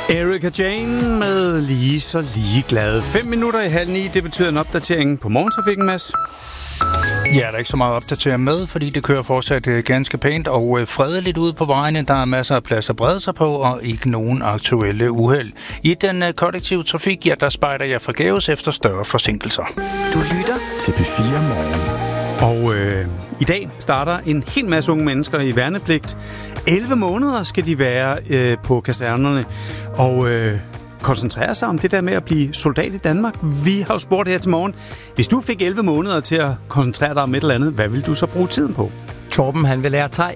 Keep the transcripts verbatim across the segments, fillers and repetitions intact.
Erika Jane med Lige så ligeglad. Fem minutter i halv ni, det betyder en opdatering på morgentrafikken, Mads. Ja, der er ikke så meget at opdatere med, fordi det kører fortsat øh, ganske pænt og øh, fredeligt ude på vejene. Der er masser af plads at brede sig på, og ikke nogen aktuelle uheld. I den øh, kollektive trafik, ja, der spejder jeg forgæves efter større forsinkelser. Du lytter til P fire Morgen. Og øh, i dag starter en hel masse unge mennesker i værnepligt. elleve måneder skal de være øh, på kasernerne og øh, koncentrere sig om det der med at blive soldat i Danmark. Vi har jo spurgt her til morgen, hvis du fik elleve måneder til at koncentrere dig om et eller andet, hvad vil du så bruge tiden på? Torben, han vil lære thai.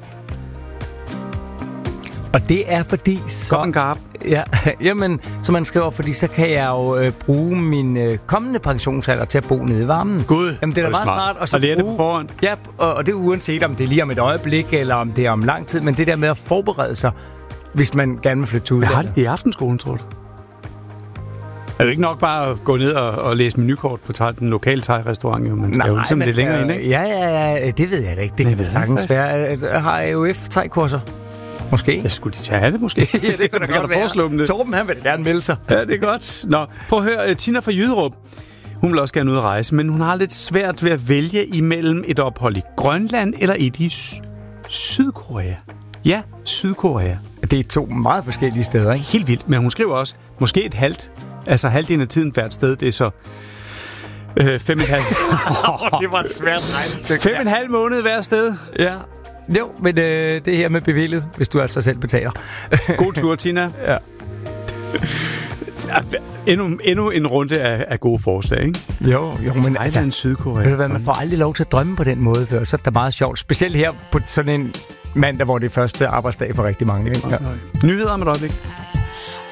Og det er fordi... Så, ja, jamen, som man skriver, fordi så kan jeg jo øh, bruge min øh, kommende pensionsalder til at bo nede i varmen. Gud, jamen, det er da meget smart. smart. Og så lære bruge, det på forhånd. Ja, og, og det er uanset, om det er lige om et øjeblik, eller om det er om lang tid. Men det der med at forberede sig, hvis man gerne vil flytte ud. Hvad har det i aftenskolen, tror du? Er det ikke nok bare at gå ned og, og læse menukort på thai, den lokale thai-restaurant? Jo? Man skal Nej, jo simpelthen lidt længere ind, ikke? Ja, ja, ja, det ved jeg da ikke. Det kan sagtens være. Har A O F thai-kurser? Måske. Ja, skulle de tage det, måske? Ja, det kunne da godt være. Det. Torben, han vil gerne melde sig. Ja, det er godt. Nå, prøv at høre. Tina fra Jyderup. Hun vil også gerne ud at rejse, men hun har lidt svært ved at vælge imellem et ophold i Grønland eller et i Sy- Sydkorea. Ja, Sydkorea. Det er to meget forskellige steder, ikke? Helt vildt. Men hun skriver også, måske et halvt. Altså halvdelen af tiden hvert sted, det er så øh, fem og en halv. Det var et svært regnestykke. Fem og en halv måned hver sted. Ja. Jo, men øh, det her med bevilget, hvis du altså selv betaler. God tur, Tina. Ja. Endnu, endnu en runde af, af gode forslag, ikke? Jo, jo, men Thailand, altså, Sydkorea. Ved du hvad, man får aldrig lov til at drømme på den måde, for så er det meget sjovt. Specielt her på sådan en mandag, hvor det er første arbejdsdag for rigtig mange. Ikke? Ja. Nyheder om et øjeblik.